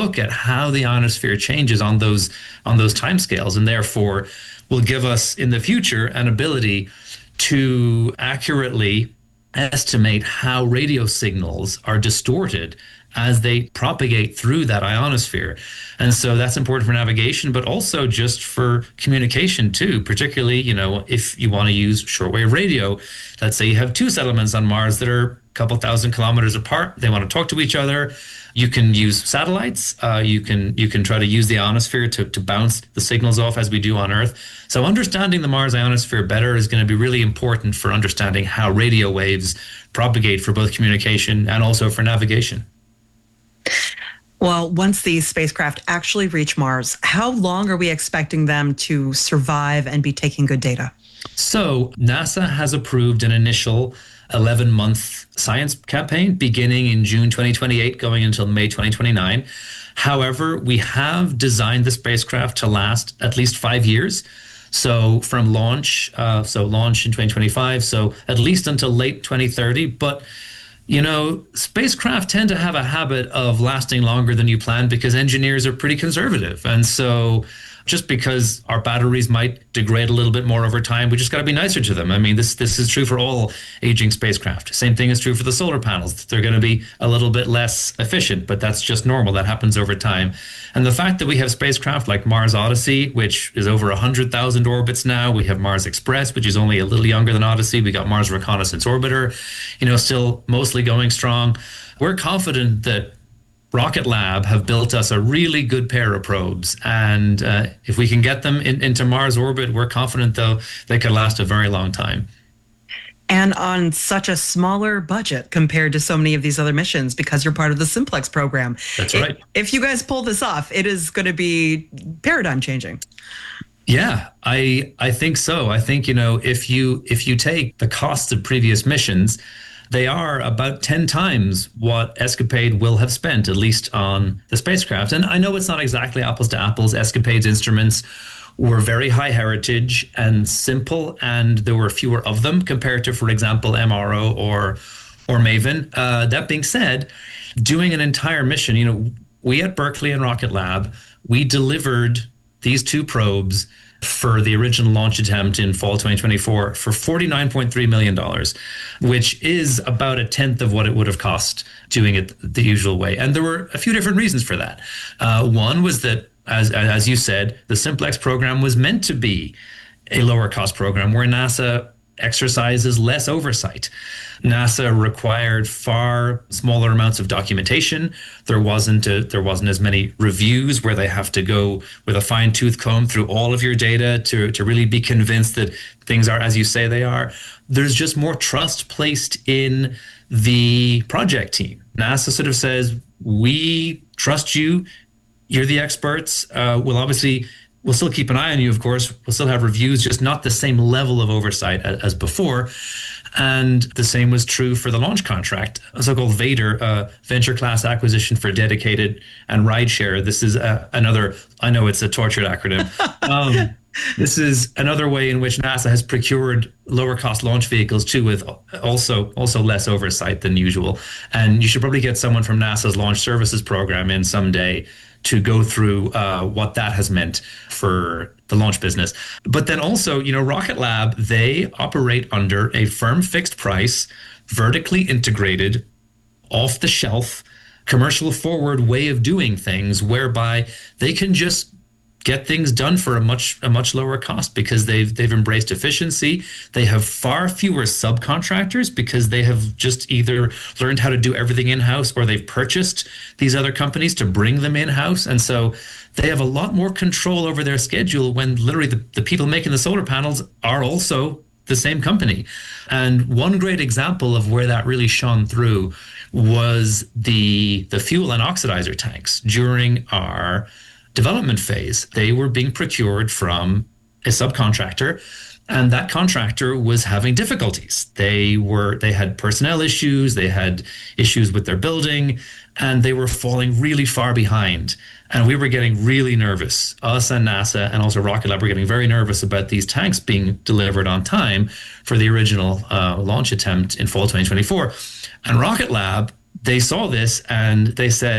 look at how the ionosphere changes on those timescales, and therefore will give us in the future an ability to accurately estimate how radio signals are distorted as they propagate through that ionosphere. And so that's important for navigation, but also just for communication too, particularly, if you want to use shortwave radio. Let's say you have two settlements on Mars that are a couple thousand kilometers apart. They want to talk to each other. You can use satellites. You can try to use the ionosphere to bounce the signals off as we do on Earth. So understanding the Mars ionosphere better is going to be really important for understanding how radio waves propagate for both communication and also for navigation. Well, once these spacecraft actually reach Mars, how long are we expecting them to survive and be taking good data? So NASA has approved an initial 11-month science campaign beginning in June 2028, going until May 2029. However, we have designed the spacecraft to last at least 5 years. So from launch, launch in 2025, so at least until late 2030. But spacecraft tend to have a habit of lasting longer than you planned because engineers are pretty conservative. And so just because our batteries might degrade a little bit more over time, we just got to be nicer to them. I mean, this is true for all aging spacecraft. Same thing is true for the solar panels. They're going to be a little bit less efficient, but that's just normal. That happens over time. And the fact that we have spacecraft like Mars Odyssey, which is over 100,000 orbits now. We have Mars Express, which is only a little younger than Odyssey. We got Mars Reconnaissance Orbiter, still mostly going strong. We're confident that Rocket Lab have built us a really good pair of probes. And if we can get them into Mars orbit, we're confident, though, they could last a very long time. And on such a smaller budget compared to so many of these other missions, because you're part of the Simplex program. That's right. If you guys pull this off, it is going to be paradigm changing. Yeah, I think so. I think, if you take the costs of previous missions, they are about 10 times what ESCAPADE will have spent, at least on the spacecraft. And I know it's not exactly apples to apples. ESCAPADE's instruments were very high heritage and simple, and there were fewer of them compared to, for example, MRO or MAVEN. That being said, doing an entire mission, we at Berkeley and Rocket Lab, we delivered these two probes for the original launch attempt in fall 2024 for $49.3 million, which is about a tenth of what it would have cost doing it the usual way. And there were a few different reasons for that. One was that, as you said, the Simplex program was meant to be a lower cost program where NASA exercises less oversight. NASA required far smaller amounts of documentation. There wasn't as many reviews where they have to go with a fine-tooth comb through all of your data to really be convinced that things are as you say they are. There's just more trust placed in the project team. NASA sort of says, we trust you. You're the experts. We'll still keep an eye on you, of course. We'll still have reviews, just not the same level of oversight as before. And the same was true for the launch contract, a so-called VADR, Venture Class Acquisition for Dedicated and Rideshare. This is another, I know it's a tortured acronym. This is another way in which NASA has procured lower cost launch vehicles too, with also less oversight than usual. And you should probably get someone from NASA's Launch Services Program in someday to go through what that has meant for the launch business. But then also, Rocket Lab, they operate under a firm fixed price, vertically integrated, off the shelf, commercial forward way of doing things, whereby they can just get things done for a much lower cost because they've embraced efficiency. They have far fewer subcontractors because they have just either learned how to do everything in-house or they've purchased these other companies to bring them in-house. And so they have a lot more control over their schedule when literally the people making the solar panels are also the same company. And one great example of where that really shone through was the fuel and oxidizer tanks during our development phase. They were being procured from a subcontractor, and that contractor was having difficulties. They had personnel issues, they had issues with their building, and they were falling really far behind. And we were getting really nervous. Us and NASA and also Rocket Lab were getting very nervous about these tanks being delivered on time for the original launch attempt in fall 2024. And Rocket Lab, they saw this and they said,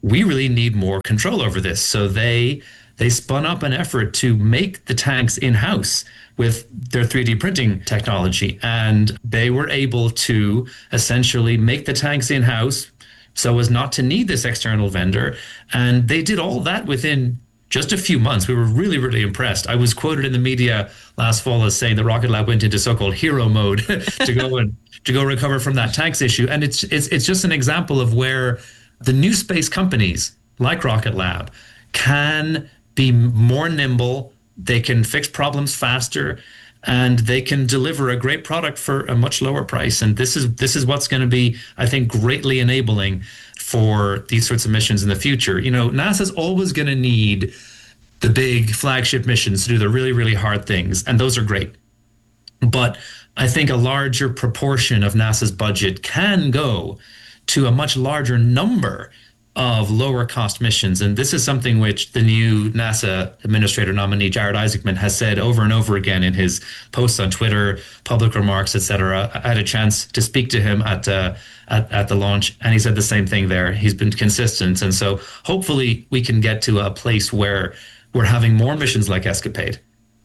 we really need more control over this. So they spun up an effort to make the tanks in-house with their 3D printing technology. And they were able to essentially make the tanks in-house so as not to need this external vendor. And they did all that within just a few months. We were really, really impressed. I was quoted in the media last fall as saying that Rocket Lab went into so-called hero mode to go recover from that tanks issue. And it's just an example of where the new space companies like Rocket Lab can be more nimble, they can fix problems faster, and they can deliver a great product for a much lower price. And this is what's going to be, I think, greatly enabling for these sorts of missions in the future. You know, NASA's always going to need the big flagship missions to do the really, really hard things, and those are great. But I think a larger proportion of NASA's budget can go to a much larger number of lower cost missions. And this is something which the new NASA administrator nominee, Jared Isaacman, has said over and over again in his posts on Twitter, public remarks, etc. I had a chance to speak to him at the launch, and he said the same thing there. He's been consistent. And so hopefully we can get to a place where we're having more missions like Escapade.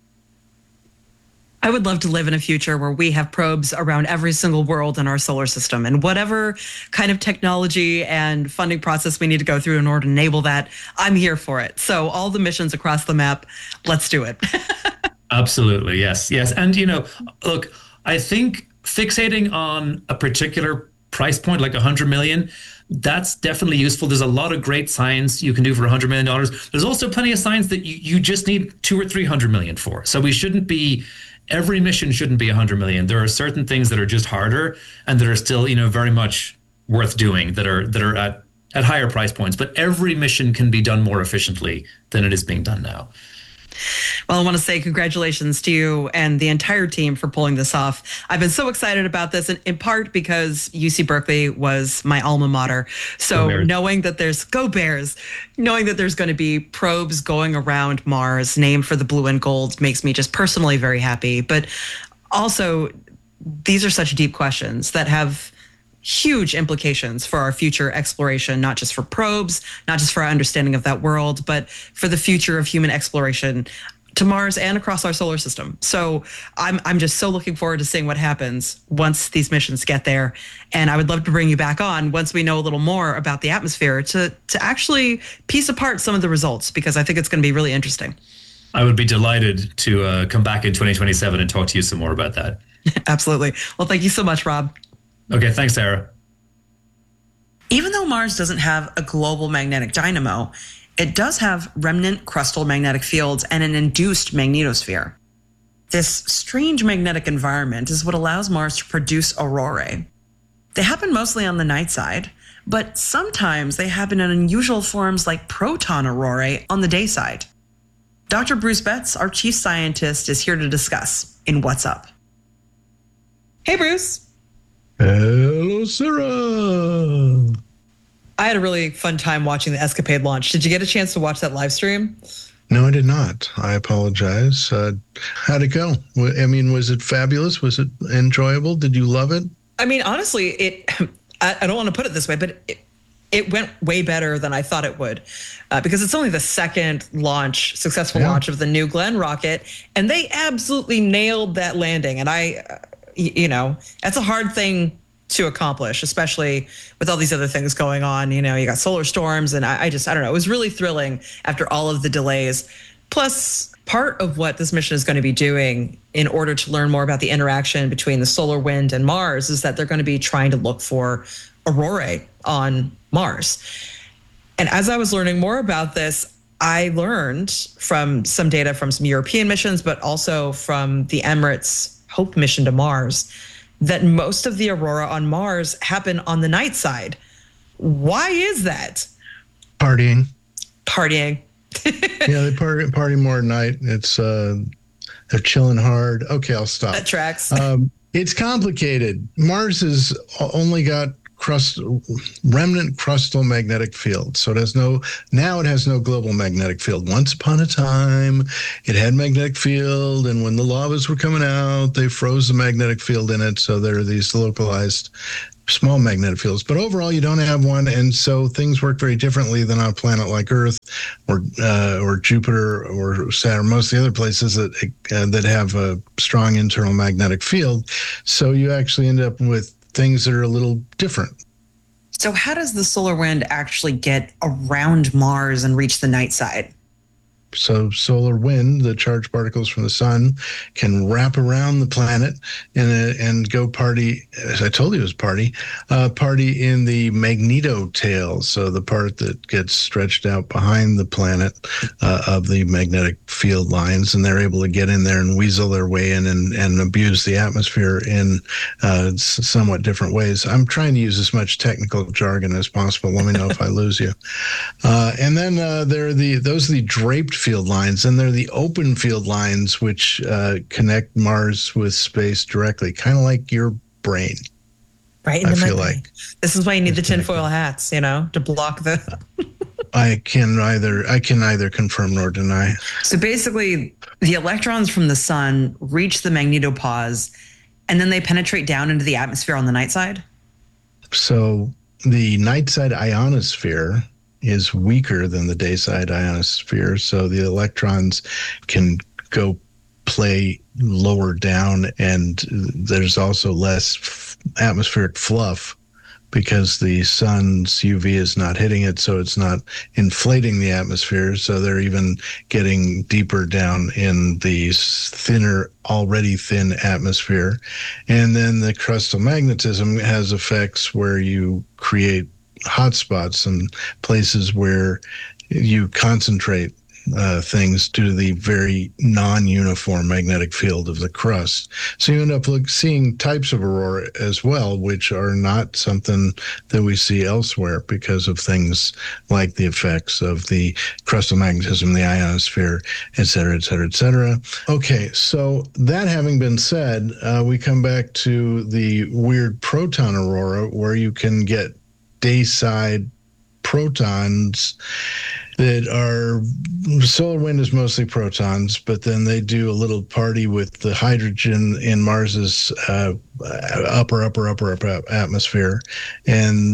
I would love to live in a future where we have probes around every single world in our solar system, and whatever kind of technology and funding process we need to go through in order to enable that, I'm here for it. So all the missions across the map, let's do it. Absolutely. Yes. Yes. And, you know, look, I think fixating on a particular price point, like 100 million, that's definitely useful. There's a lot of great science you can do for $100 million. There's also plenty of science that you just need 200 or 300 million for. So every mission shouldn't be 100 million. There are certain things that are just harder and that are still, you know, very much worth doing that are at higher price points. But every mission can be done more efficiently than it is being done now. Well, I want to say congratulations to you and the entire team for pulling this off. I've been so excited about this, in part because UC Berkeley was my alma mater. So knowing that there's knowing that there's going to be probes going around Mars named for the blue and gold makes me just personally very happy. But also, these are such deep questions that have huge implications for our future exploration, not just for probes, not just for our understanding of that world, but for the future of human exploration to Mars and across our solar system. So I'm just so looking forward to seeing what happens once these missions get there. And I would love to bring you back on once we know a little more about the atmosphere to actually piece apart some of the results, because I think it's going to be really interesting. I would be delighted to come back in 2027 and talk to you some more about that. Absolutely. Well, thank you so much, Rob. Okay, thanks, Sarah. Even though Mars doesn't have a global magnetic dynamo, it does have remnant crustal magnetic fields and an induced magnetosphere. This strange magnetic environment is what allows Mars to produce aurorae. They happen mostly on the night side, but sometimes they happen in unusual forms like proton aurorae on the day side. Dr. Bruce Betts, our chief scientist, is here to discuss in What's Up. Hey, Bruce. Hello, Sarah. I had a really fun time watching the Escapade launch. Did you get a chance to watch that live stream? No, I did not. I apologize. How'd it go? I mean, was it fabulous? Was it enjoyable? Did you love it? I mean, honestly, I don't want to put it this way, but it went way better than I thought it would, because it's only the second successful launch of the New Glenn rocket, and they absolutely nailed that landing. And that's a hard thing to accomplish, especially with all these other things going on. You know, you got solar storms, and I don't know. It was really thrilling after all of the delays. Plus, part of what this mission is going to be doing in order to learn more about the interaction between the solar wind and Mars is that they're going to be trying to look for aurorae on Mars. And as I was learning more about this, I learned from some data from some European missions, but also from the Emirates HOPE mission to Mars, that most of the aurora on Mars happen on the night side. Why is that? Partying. Yeah, they party more at night. It's they're chilling hard. Okay, I'll stop. That tracks. It's complicated. Mars has only got remnant crustal magnetic field. So it has no global magnetic field. Once upon a time, it had magnetic field, and when the lavas were coming out, they froze the magnetic field in it. So there are these localized small magnetic fields, but overall you don't have one, and so things work very differently than on a planet like Earth or Jupiter or Saturn, most of the other places that have a strong internal magnetic field. So you actually end up with things that are a little different. So how does the solar wind actually get around Mars and reach the night side? So solar wind, the charged particles from the sun, can wrap around the planet and go party, as I told you it was party in the magnetotail. So the part that gets stretched out behind the planet of the magnetic field lines, and they're able to get in there and weasel their way in and abuse the atmosphere in somewhat different ways. I'm trying to use as much technical jargon as possible. Let me know if I lose you. And then those are the draped field lines, and they're the open field lines which connect Mars with space directly, kind of like your brain. Right in the feel like this is why you need the tinfoil hats, to block the. I can neither confirm nor deny. So basically, the electrons from the sun reach the magnetopause, and then they penetrate down into the atmosphere on the night side. So the night side ionosphere is weaker than the day side ionosphere, so the electrons can go play lower down, and there's also less atmospheric fluff because the sun's UV is not hitting it, so it's not inflating the atmosphere. So they're even getting deeper down in the already thin atmosphere. And then the crustal magnetism has effects where you create hotspots and places where you concentrate things due to the very non-uniform magnetic field of the crust. So you end up seeing types of aurora as well, which are not something that we see elsewhere because of things like the effects of the crustal magnetism, the ionosphere, et cetera, et cetera, et cetera. Okay, so that having been said, we come back to the weird proton aurora where you can get day-side protons that are, solar wind is mostly protons, but then they do a little party with the hydrogen in Mars's upper atmosphere, and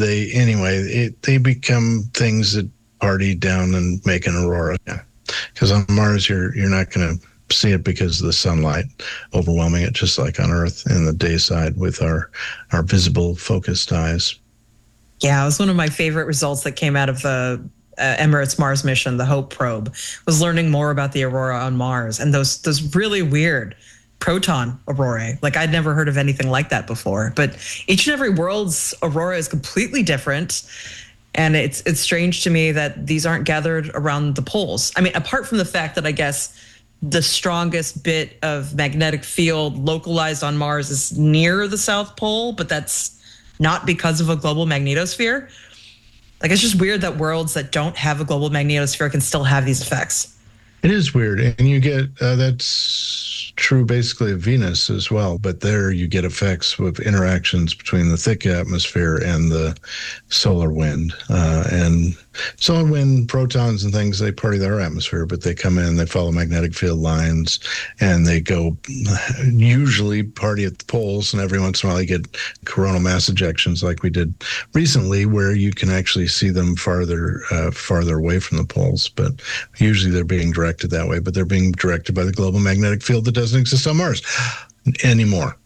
they become things that party down and make an aurora. Because on Mars you're not going to see it because of the sunlight overwhelming it, just like on Earth in the day side with our visible focused eyes. Yeah, it was one of my favorite results that came out of the Emirates Mars mission, the HOPE probe, was learning more about the aurora on Mars and those really weird proton aurorae. Like I'd never heard of anything like that before. But each and every world's aurora is completely different. And it's strange to me that these aren't gathered around the poles. I mean, apart from the fact that I guess the strongest bit of magnetic field localized on Mars is near the South Pole, but that's not because of a global magnetosphere. Like, it's just weird that worlds that don't have a global magnetosphere can still have these effects. It is weird. And you get, that's true basically of Venus as well. But there you get effects with interactions between the thick atmosphere and the solar wind. And solar wind, protons and things, they party their atmosphere, but they come in, they follow magnetic field lines, and they go usually party at the poles. And every once in a while you get coronal mass ejections like we did recently, where you can actually see them farther away from the poles. But usually they're being directed that way, but they're being directed by the global magnetic field that doesn't exist on Mars anymore.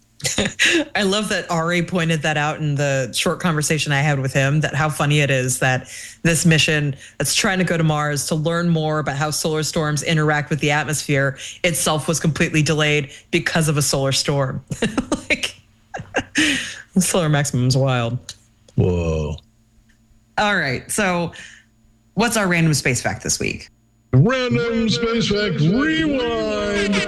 I love that Ari pointed that out in the short conversation I had with him, that how funny it is that this mission that's trying to go to Mars to learn more about how solar storms interact with the atmosphere itself was completely delayed because of a solar storm. Like, the solar maximum's wild. Whoa. All right. So what's our random space fact this week? Random space fact rewind.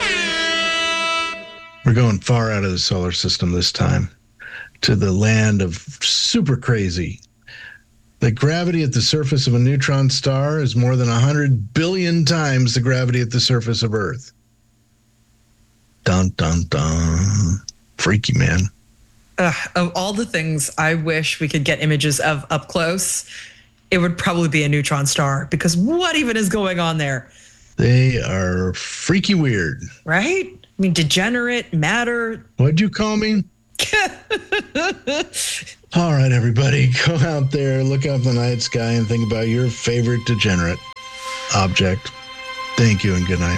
We're going far out of the solar system this time, to the land of super crazy. The gravity at the surface of a neutron star is more than 100 billion times the gravity at the surface of Earth. Dun, dun, dun. Freaky, man. Of all the things I wish we could get images of up close, it would probably be a neutron star, because what even is going on there? They are freaky weird. Right? I mean, degenerate matter. What'd you call me? All right, everybody, go out there, look up the night sky, and think about your favorite degenerate object. Thank you and good night.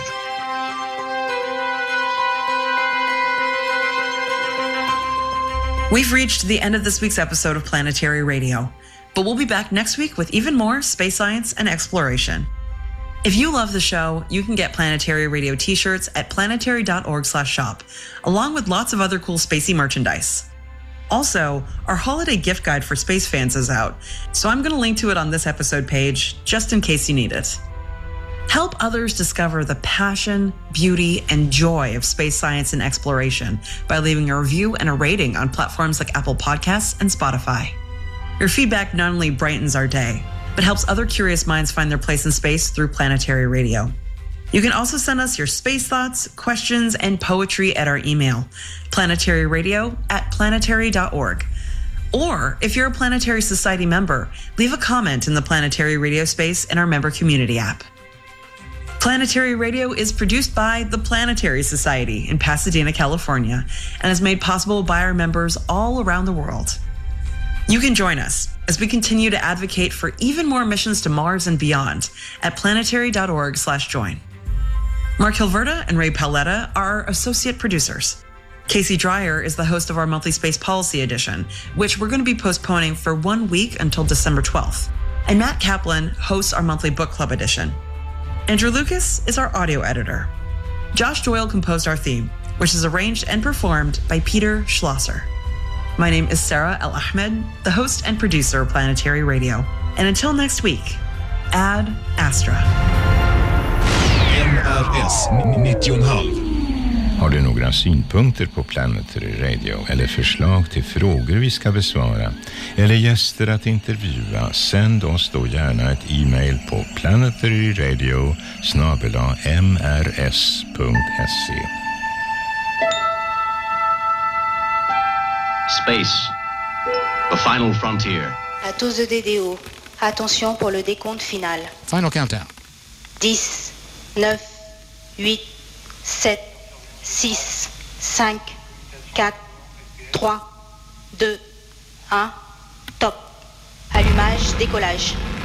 We've reached the end of this week's episode of Planetary Radio, but we'll be back next week with even more space science and exploration. If you love the show, you can get Planetary Radio t-shirts at planetary.org/shop, along with lots of other cool spacey merchandise. Also, our holiday gift guide for space fans is out, so I'm going to link to it on this episode page, just in case you need it. Help others discover the passion, beauty, and joy of space science and exploration by leaving a review and a rating on platforms like Apple Podcasts and Spotify. Your feedback not only brightens our day, but helps other curious minds find their place in space through Planetary Radio. You can also send us your space thoughts, questions, and poetry at our email, planetaryradio@planetary.org. Or if you're a Planetary Society member, leave a comment in the Planetary Radio space in our member community app. Planetary Radio is produced by the Planetary Society in Pasadena, California, and is made possible by our members all around the world. You can join us as we continue to advocate for even more missions to Mars and beyond at planetary.org/join. Mark Hilverda and Ray Paoletta are our associate producers. Casey Dreyer is the host of our monthly Space Policy Edition, which we're going to be postponing for 1 week until December 12th. And Matt Kaplan hosts our monthly Book Club Edition. Andrew Lucas is our audio editor. Josh Doyle composed our theme, which is arranged and performed by Peter Schlosser. My name is Sarah El Ahmed, the host and producer of Planetary Radio. And until next week, Ad Astra. MRS 90,5. Har du några synpunkter på Planetary Radio eller förslag till frågor vi ska besvara eller gäster att intervjua, sänd oss då gärna ett e-mail på planetaryradio@mrs.se. Space, the final frontier. À tous de DDO, attention pour le décompte final. Final countdown. 10, 9, 8, 7, 6, 5, 4, 3, 2, 1, top. Allumage, décollage.